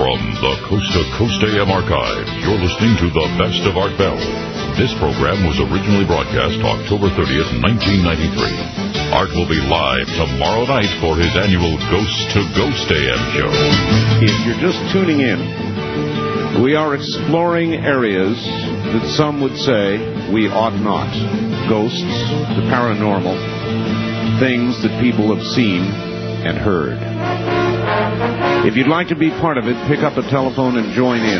From the Coast to Coast AM archive, you're listening to the Best of Art Bell. This program was originally broadcast October 30th, 1993. Art will be live tomorrow night for his annual Ghost to Ghost AM show. If you're just tuning in, we are exploring areas that some would say we ought not. Ghosts, the paranormal, things that people have seen and heard. If you'd like to be part of it, pick up a telephone and join in.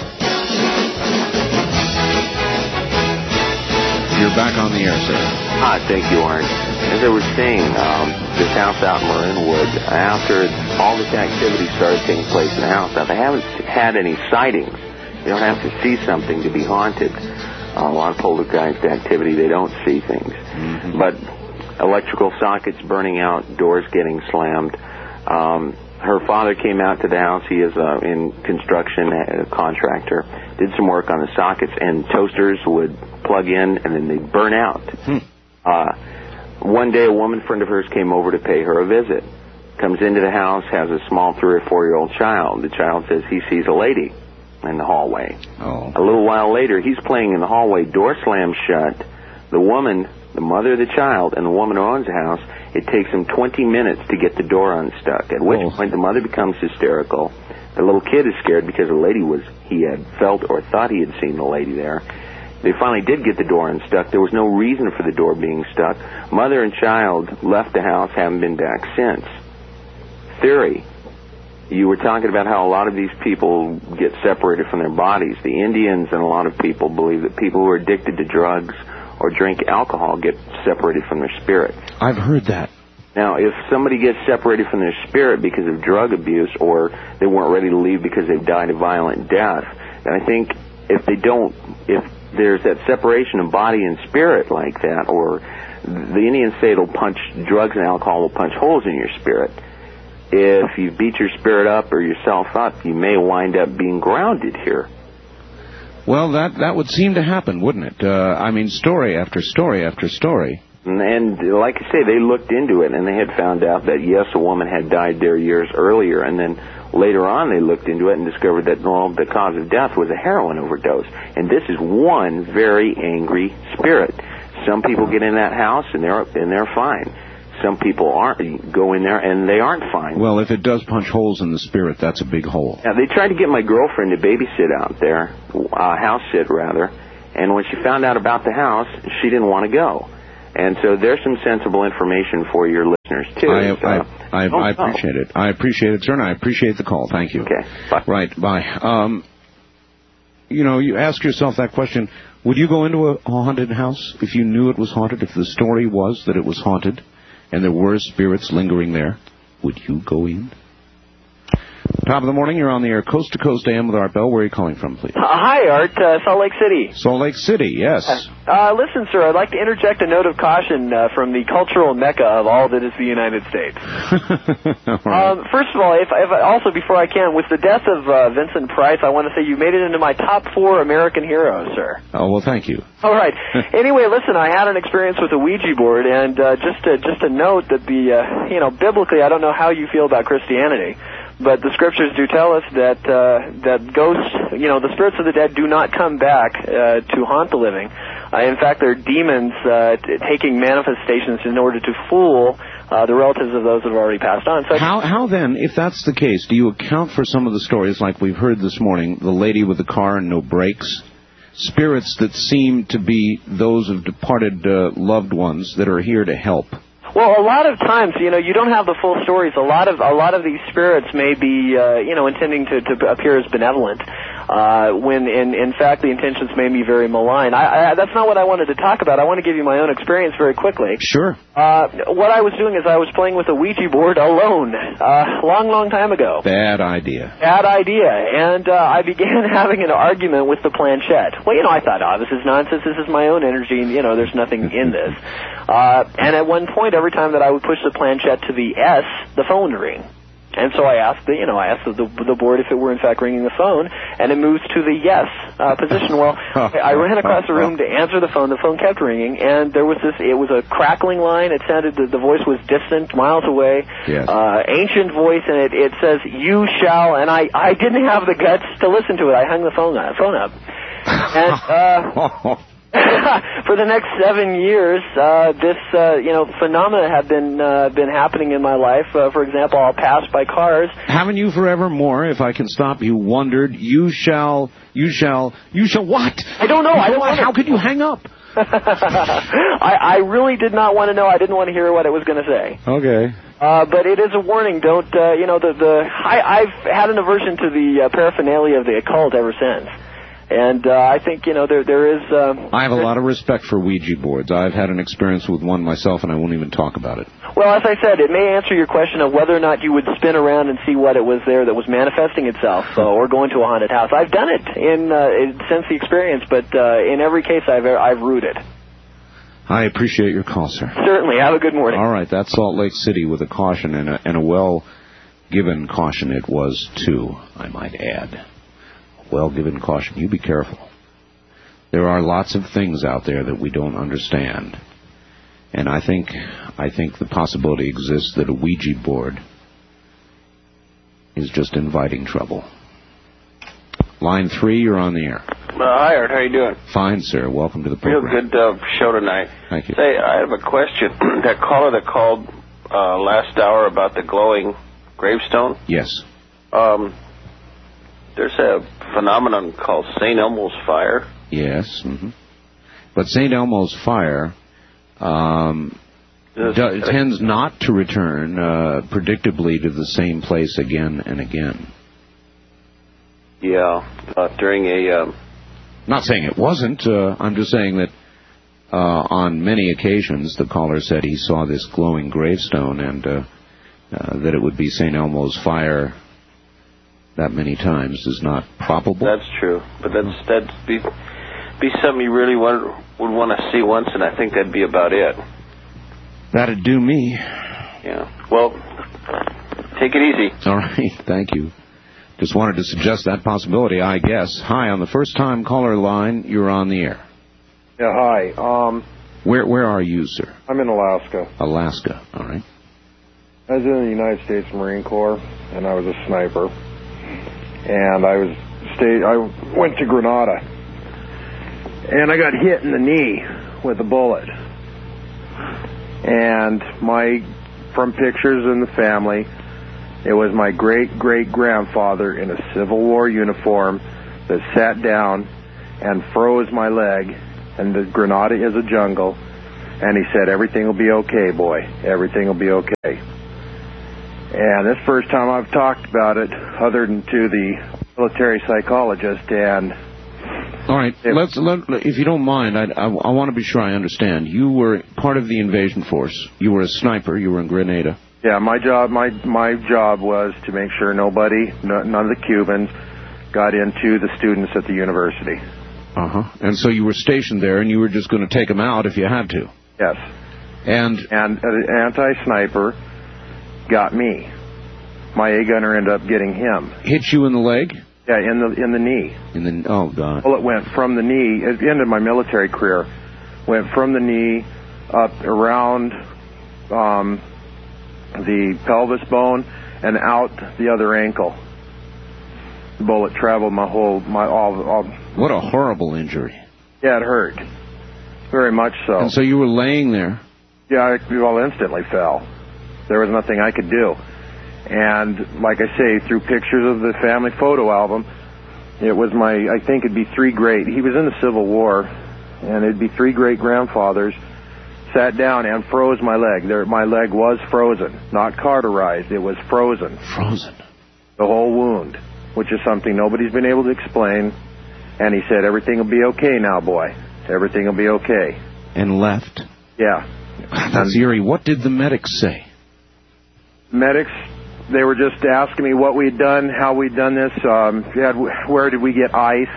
You're back on the air, sir. Hi, thank you, Art. As I was saying, this house out in Marinwood, after all this activity started taking place in the house, now they haven't had any sightings. You don't have to see something to be haunted. A lot of poltergeist activity, they don't see things. Mm-hmm. But electrical sockets burning out, doors getting slammed. Her father came out to the house. He is in construction, a contractor. Did some work on the sockets, and toasters would plug in, and then they'd burn out. One day, a woman friend of hers came over to pay her a visit. Comes into the house, has a small 3 or 4-year-old child. The child says he sees a lady in the hallway. Oh. A little while later, he's playing in the hallway. Door slams shut. The woman, the mother of the child, and the woman who owns the house, it takes him 20 minutes to get the door unstuck, at which point the mother becomes hysterical. The little kid is scared because the lady he had felt or thought he had seen the lady there. They finally did get the door unstuck. There was no reason for the door being stuck. Mother and child left the house, haven't been back since. Theory. You were talking about how a lot of these people get separated from their bodies. The Indians and a lot of people believe that people who are addicted to drugs or drink alcohol get separated from their spirit. I've heard that. Now, if somebody gets separated from their spirit because of drug abuse or they weren't ready to leave because they've died a violent death, then I think if there's that separation of body and spirit like that, or the Indians say drugs and alcohol will punch holes in your spirit. If you beat your spirit up or yourself up, you may wind up being grounded here. Well, that would seem to happen, wouldn't it? Story after story after story. And like I say, they looked into it, and they had found out that, yes, a woman had died there years earlier, and then later on they looked into it and discovered that, the cause of death was a heroin overdose. And this is one very angry spirit. Some people get in that house, and they're fine. Some people go in there, and they aren't fine. Well, if it does punch holes in the spirit, that's a big hole. Yeah, they tried to get my girlfriend to babysit out there, house sit rather, and when she found out about the house, she didn't want to go. And so there's some sensible information for your listeners, too. I appreciate it. I appreciate it, sir, and I appreciate the call. Thank you. Okay, bye. Right, bye. You ask yourself that question, would you go into a haunted house if you knew it was haunted, if the story was that it was haunted and there were spirits lingering there? Would you go in? Top of the morning, you're on the air, Coast to Coast AM with Art Bell. Where are you calling from, please? Hi, Art. Salt Lake City. Salt Lake City, yes. Listen, sir, I'd like to interject a note of caution from the cultural mecca of all that is the United States. Right. First of all, also before I can, with the death of Vincent Price, I want to say you made it into my top 4 American heroes, sir. Oh, well, thank you. All right. Anyway, listen, I had an experience with a Ouija board, and just to note that biblically, I don't know how you feel about Christianity, but the scriptures do tell us that ghosts, the spirits of the dead do not come back to haunt the living. In fact, they're demons taking manifestations in order to fool the relatives of those that have already passed on. So how then, if that's the case, do you account for some of the stories like we've heard this morning, the lady with the car and no brakes, spirits that seem to be those of departed loved ones that are here to help? Well, a lot of times, you don't have the full stories. A lot of these spirits may be, intending to appear as benevolent, when in fact the intentions may be very malign. That's not what I wanted to talk about. I want to give you my own experience very quickly. Sure. What I was doing is I was playing with a Ouija board alone, long time ago. Bad idea. And I began having an argument with the planchette. Well, I thought, this is nonsense. This is my own energy, and, there's nothing in this. And at one point, every time that I would push the planchette to the S, the phone would ring. And so I asked the board if it were in fact ringing the phone, and it moves to the yes position. Well, I ran across the room to answer the phone. The phone kept ringing, and there was it was a crackling line. It sounded, the voice was distant, miles away, yes. Ancient voice, and it says, "You shall," and I didn't have the guts to listen to it. I hung the phone up. And for the next 7 years, this phenomena have been happening in my life. For example, I'll pass by cars. Haven't you forevermore, if I can stop you, wondered, you shall what? I don't know. How could you hang up? I really did not want to know. I didn't want to hear what it was going to say. Okay. But it is a warning. Don't, I've had an aversion to the paraphernalia of the occult ever since. And I think, there is... I have a lot of respect for Ouija boards. I've had an experience with one myself, and I won't even talk about it. Well, as I said, it may answer your question of whether or not you would spin around and see what it was there that was manifesting itself, or go into a haunted house. I've done it since the experience, but in every case I've rooted. I appreciate your call, sir. Certainly. Have a good morning. All right, that's Salt Lake City with a caution, and a well-given caution it was, too, I might add. Well-given caution. You be careful. There are lots of things out there that we don't understand. And I think the possibility exists that a Ouija board is just inviting trouble. Line 3, you're on the air. Hi, Art. How you doing? Fine, sir. Welcome to the program. Real good show tonight. Thank you. Say, I have a question. That caller that called last hour about the glowing gravestone? Yes. There's a phenomenon called St. Elmo's fire. Yes. Mm-hmm. But St. Elmo's fire tends not to return predictably to the same place again and again. Yeah. During a... Not saying it wasn't. I'm just saying that on many occasions the caller said he saw this glowing gravestone and that it would be St. Elmo's fire that many times is not probable. That's true. But that'd be something you really would want to see once, and I think that'd be about it. That'd do me. Yeah. Well, take it easy. All right. Thank you. Just wanted to suggest that possibility, I guess. Hi, on the first-time caller line, you're on the air. Yeah, hi. Where are you, sir? I'm in Alaska. Alaska. All right. I was in the United States Marine Corps, and I was a sniper. And I went to Grenada, and I got hit in the knee with a bullet. And from pictures in the family, it was my great-great-grandfather in a Civil War uniform that sat down and froze my leg. And the Grenada is a jungle, and he said, "Everything will be okay, boy. Everything will be okay." And this is the first time I've talked about it, other than to the military psychologist. And all right, if you don't mind, I want to be sure I understand. You were part of the invasion force. You were a sniper. You were in Grenada. Yeah, my job was to make sure none of the Cubans got into the students at the university. And so you were stationed there, and you were just going to take them out if you had to. Yes. And an anti-sniper got me. My A-gunner ended up getting him. Hit you in the leg? Yeah, in the knee. Oh, God. Well, it went from the knee. At the end of my military career, went from the knee up around the pelvis bone and out the other ankle. The bullet traveled all. What a horrible injury. Yeah, it hurt. Very much so. And so you were laying there? Yeah, I instantly fell. There was nothing I could do. And like I say, through pictures of the family photo album, it was I think it'd be he was in the Civil War, and it'd be 3 great-grandfathers sat down and froze my leg. My leg was frozen, not cauterized. It was frozen. Frozen. The whole wound, which is something nobody's been able to explain. And he said, "Everything will be okay now, boy. Everything will be okay." And left? Yeah. That's eerie. What did the medics say? Medics, they were just asking me what we'd done, how we'd done this, where did we get ice.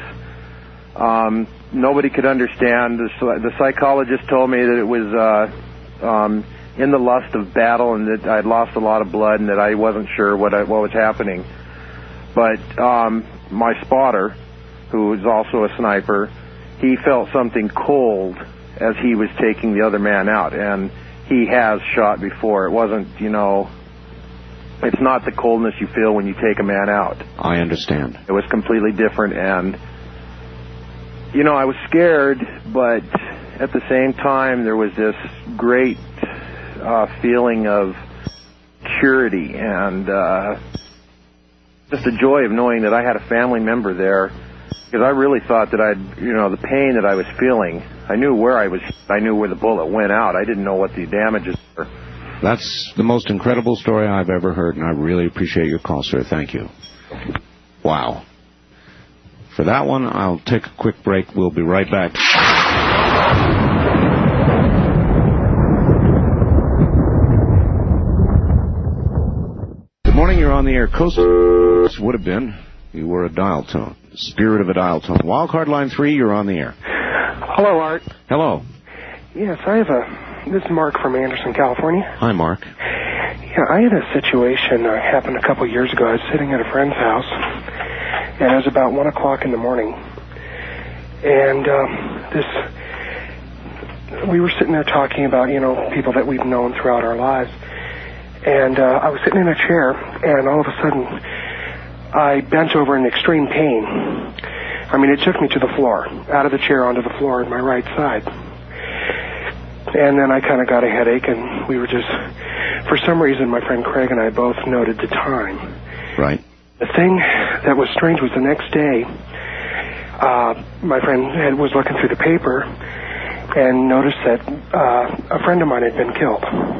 Nobody could understand. The psychologist told me that it was in the lust of battle, and that I'd lost a lot of blood, and that I wasn't sure what was happening. But my spotter, who was also a sniper, he felt something cold as he was taking the other man out, and he has shot before. It wasn't, it's not the coldness you feel when you take a man out. I understand. It was completely different, and, I was scared, but at the same time, there was this great feeling of security and just the joy of knowing that I had a family member there, because I really thought that the pain that I was feeling, I knew where I knew where the bullet went out. I didn't know what the damages were. That's the most incredible story I've ever heard, and I really appreciate your call, sir. Thank you. Wow. For that one, I'll take a quick break. We'll be right back. Good morning. You're on the air. Coast would have been. You were a dial tone. The spirit of a dial tone. Wildcard line 3, you're on the air. Hello, Art. Hello. Yes, this is Mark from Anderson, California. Hi, Mark. Yeah, I had a situation that happened a couple years ago. I was sitting at a friend's house, and it was about 1 o'clock in the morning. And we were sitting there talking about, people that we've known throughout our lives. And I was sitting in a chair, and all of a sudden, I bent over in extreme pain. I mean, it took me to the floor, out of the chair onto the floor on my right side. And then I kind of got a headache, and we were just, for some reason, my friend Craig and I both noted the time. Right. The thing that was strange was the next day, my friend was looking through the paper and noticed that a friend of mine had been killed.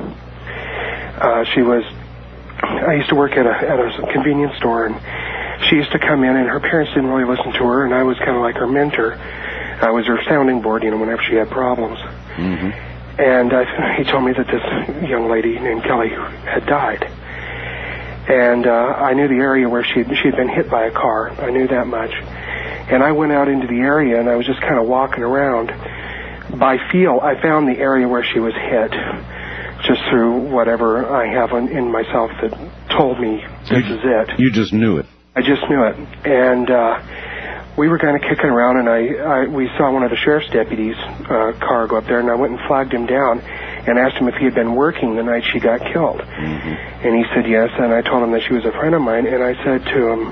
I used to work at a convenience store, and she used to come in, and her parents didn't really listen to her, and I was kind of like her mentor. I was her sounding board, whenever she had problems. Mm-hmm. And he told me that this young lady named Kelly had died. And I knew the area where she had been hit by a car. I knew that much. And I went out into the area, and I was just kind of walking around. By feel, I found the area where she was hit, just through whatever I have in myself that told me this is it. You just knew it. I just knew it. And we were kind of kicking around, and we saw one of the sheriff's deputies' car go up there, and I went and flagged him down and asked him if he had been working the night she got killed. Mm-hmm. And he said yes, and I told him that she was a friend of mine, and I said to him,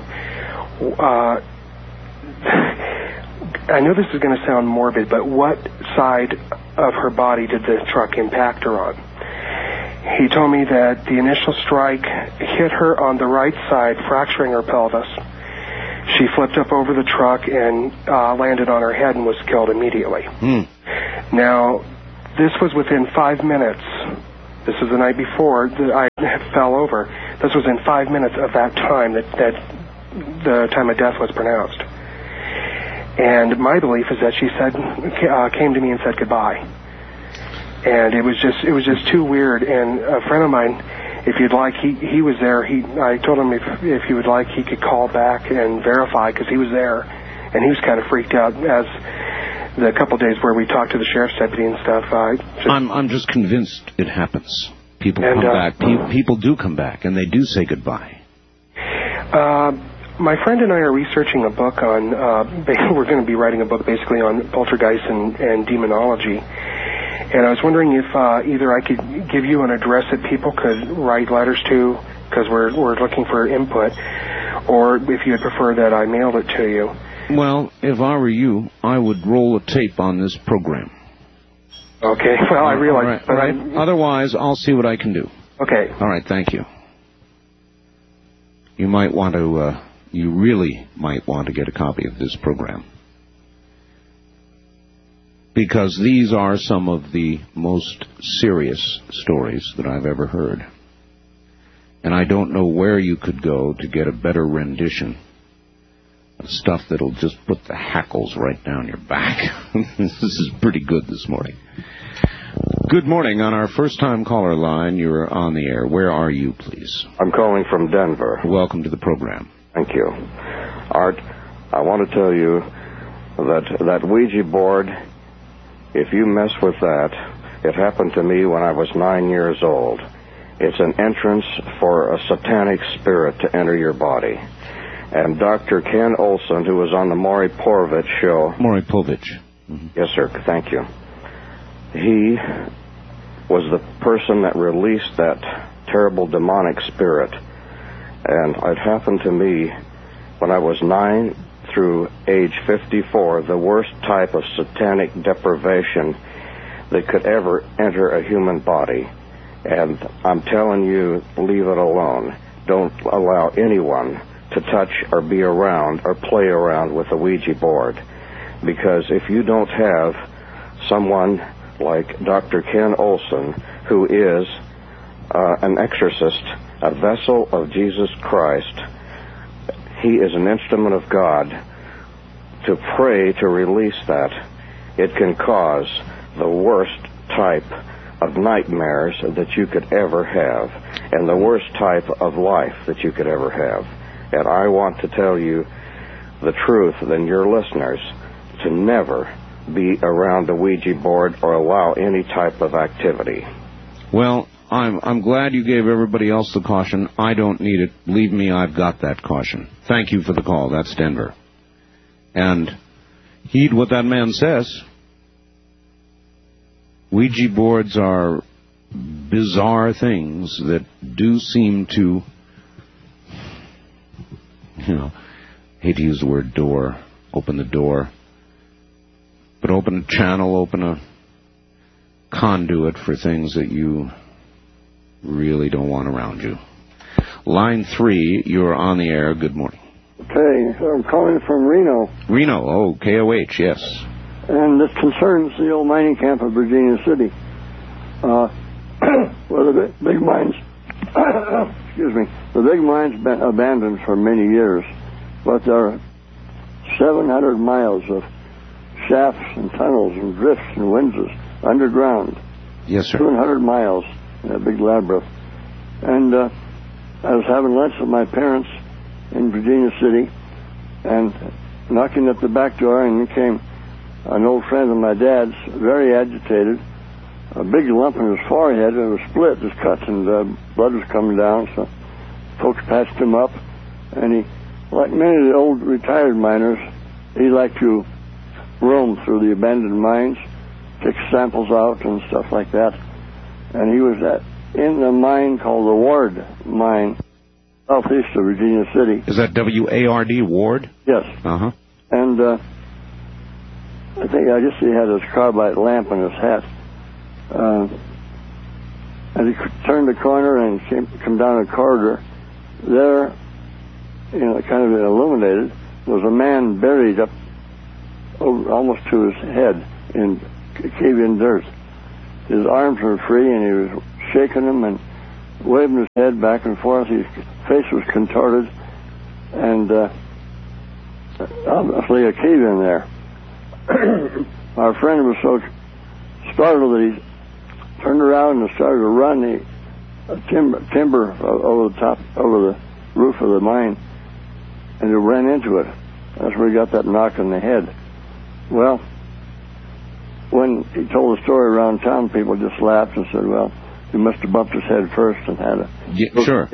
I know this is going to sound morbid, but what side of her body did the truck impact her on? He told me that the initial strike hit her on the right side, fracturing her pelvis. She flipped up over the truck and landed on her head and was killed immediately. Now, this was within 5 minutes. This was the night before that I fell over. This was in 5 minutes of that time that the time of death was pronounced. And my belief is that she came to me and said goodbye. And it was just too weird. And a friend of mine, if you'd like, he was there. I told him if he would like, he could call back and verify, because he was there, and he was kind of freaked out. As the couple days where we talked to the sheriff's deputy and stuff, I'm just convinced it happens. People come back. People do come back, and they do say goodbye. My friend and I are researching a book on. We're going to be writing a book basically on poltergeist and demonology. And I was wondering if either I could give you an address that people could write letters to, because we're looking for input, or if you would prefer that I mailed it to you. Well, if I were you, I would roll a tape on this program. Okay. Well, I realize. All right. Otherwise, I'll see what I can do. Okay. All right. Thank you. You might want to. You really might want to get a copy of this program, because these are some of the most serious stories that I've ever heard. And I don't know where you could go to get a better rendition of stuff that'll just put the hackles right down your back. This is pretty good this morning. Good morning. On our first-time caller line, you're on the air. Where are you, please? I'm calling from Denver. Welcome to the program. Thank you. Art, I want to tell you that Ouija board, if you mess with that, It happened to me when I was 9 years old. It's an entrance for a satanic spirit to enter your body. And Dr. Ken Olson, who was on the Maury Povich show... Maury Povich. Mm-hmm. Yes, sir. Thank you. He was the person that released that terrible demonic spirit. And it happened to me when I was 9 through age 54, the worst type of satanic deprivation that could ever enter a human body. And I'm telling you, leave it alone. Don't allow anyone to touch or be around or play around with a Ouija board. Because if you don't have someone like Dr. Ken Olson, who is an exorcist, a vessel of Jesus Christ, he is an instrument of God to pray to release that. It can cause the worst type of nightmares that you could ever have, and the worst type of life that you could ever have. And I want to tell you the truth, and your listeners, to never be around the Ouija board or allow any type of activity. Well, I'm glad you gave everybody else the caution. I don't need it. Believe me, I've got that caution. Thank you for the call. That's Denver. And heed what that man says. Ouija boards are bizarre things that do seem to, hate to use the word door, open the door, but open a channel, open a conduit for things that you really don't want around you. Line 3, you're on the air. Good morning. Okay, I'm calling from Reno. Reno, oh, KOH, yes. And this concerns the old mining camp of Virginia City, where the big mines, the big mines been abandoned for many years, but there are 700 miles of shafts and tunnels and drifts and winzes underground. Yes, sir. 200 miles in a big labyrinth. And I was having lunch with my parents in Virginia City, and knocking at the back door, and in came an old friend of my dad's, very agitated, a big lump in his forehead, and it was split, his cuts, and blood was coming down, so folks patched him up, and he, like many of the old retired miners, he liked to roam through the abandoned mines, take samples out and stuff like that, and he was in the mine called the Ward Mine, southeast of Virginia City. Is that W-A-R-D, Ward? Yes. Uh-huh. And I guess he had his carbide lamp in his hat. As he turned the corner and come down a corridor, there, kind of illuminated, was a man buried up almost to his head in cave-in dirt. His arms were free, and he was shaking them and waving his head back and forth. His face was contorted, and obviously a cave-in there. Our friend was so startled that he turned around and started to run the timber over the roof of the mine, and he ran into it. That's where he got that knock on the head. Well, when he told the story around town, people just laughed and said, well, he must have bumped his head first and had a... Sure.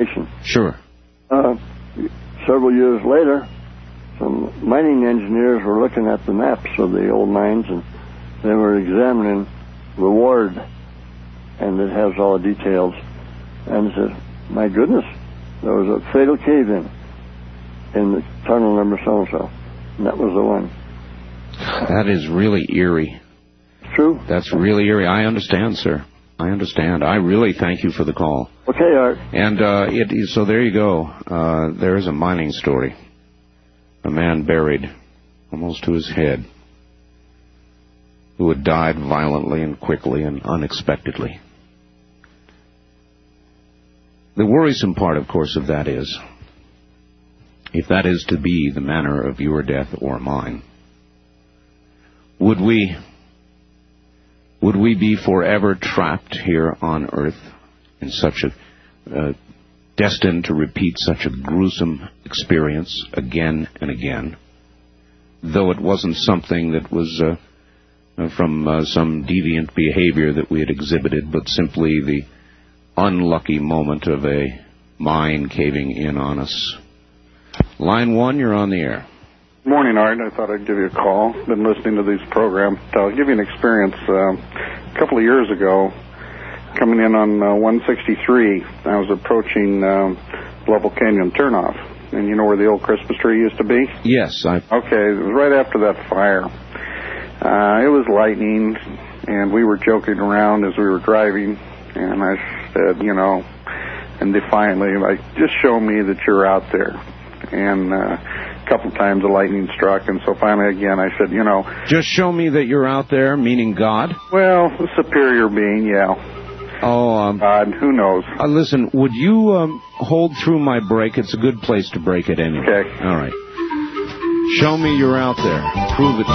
Several years later, some mining engineers were looking at the maps of the old mines, and they were examining the Ward, and it has all the details. And they said, my goodness, there was a fatal cave-in the tunnel number so-and-so, and that was the one. That is really eerie. True. That's really eerie. I understand, sir. I understand. I really thank you for the call. Okay, Art. And so there you go. There is a mining story. A man buried almost to his head who had died violently and quickly and unexpectedly. The worrisome part, of course, of that is, if that is to be the manner of your death or mine, would we be forever trapped here on earth in such a destined to repeat such a gruesome experience again and again, though it wasn't something that was from some deviant behavior that we had exhibited, but simply the unlucky moment of a mine caving in on us. Line 1, you're on the air. Morning, Art. I thought I'd give you a call. Been listening to these programs. I'll give you an experience. A couple of years ago, coming in on 163, I was approaching Level Canyon turnoff. And you know where the old Christmas tree used to be? Yes. Okay, it was right after that fire. It was lightning, and we were joking around as we were driving, and I said, you know, and defiantly, like, just show me that you're out there. And a couple times the lightning struck, and so finally again I said, you know... Just show me that you're out there, meaning God? Well, a superior being, yeah. Oh, God, who knows? Listen, would you hold through my break? It's a good place to break it anyway. Okay. All right. Show me you're out there. Prove it